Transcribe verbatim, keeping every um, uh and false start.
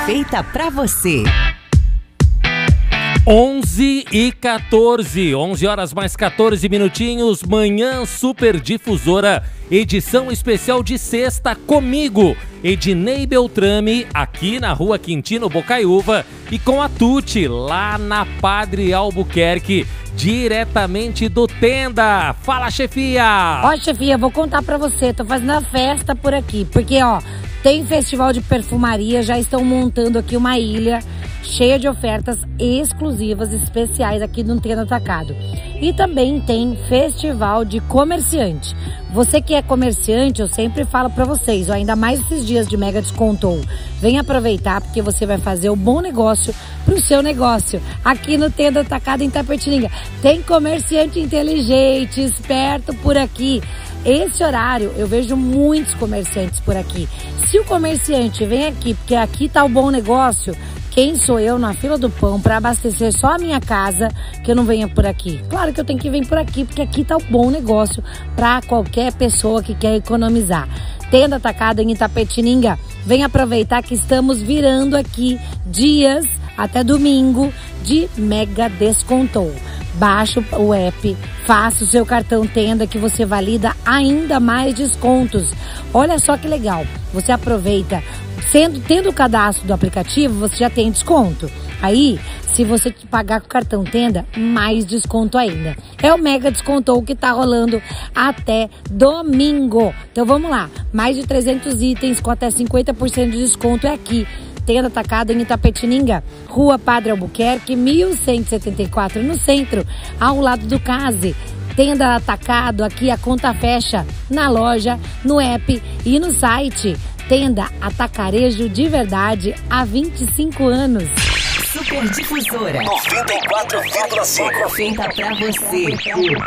Feita pra você. onze e quatorze, onze horas mais quatorze minutinhos, Manhã Super Difusora, edição especial de sexta comigo, Ednei Beltrame, aqui na Rua Quintino Bocaiúva, e com a Tuti, lá na Padre Albuquerque, diretamente do Tenda. Fala, chefia! Ó, chefia, vou contar pra você, tô fazendo a festa por aqui, porque, ó, tem festival de perfumaria, já estão montando aqui uma ilha cheia de ofertas exclusivas, especiais aqui no Tenda Atacado. E também tem festival de comerciante. Você que é comerciante, eu sempre falo pra vocês, ó, ainda mais esses dias de mega desconto, vem aproveitar porque você vai fazer o bom negócio pro seu negócio. Aqui no Tenda Atacado em Tapetininga tem comerciante inteligente, esperto por aqui. Esse horário eu vejo muitos comerciantes por aqui. Se o comerciante vem aqui porque aqui tá o bom negócio, quem sou eu na fila do pão para abastecer só a minha casa que eu não venha por aqui? Claro que eu tenho que vir por aqui, porque aqui tá o bom negócio para qualquer pessoa que quer economizar. Tenda Atacado em Itapetininga, vem aproveitar que estamos virando aqui dias até domingo de mega desconto. Baixa o app, faça o seu cartão Tenda que você valida ainda mais descontos. Olha só que legal, você aproveita, sendo, tendo o cadastro do aplicativo, você já tem desconto. Aí, se você pagar com o cartão Tenda, mais desconto ainda. É o mega desconto que tá rolando até domingo. Então vamos lá, mais de trezentos itens com até cinquenta por cento de desconto é aqui. Tenda Atacado em Itapetininga, Rua Padre Albuquerque, mil cento e setenta e quatro, no centro, ao lado do Case. Tenda Atacado, aqui a conta fecha na loja, no app e no site. Tenda Atacarejo de verdade há vinte e cinco anos. Super Difusora noventa e quatro vírgula cinco. feita pra você.